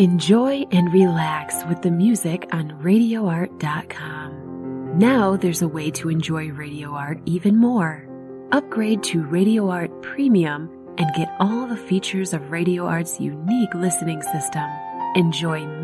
Enjoy and relax with the music on RadioArt.com. Now there's a way to enjoy Radio Art even more. Upgrade to Radio Art Premium and get all the features of Radio Art's unique listening system. Enjoy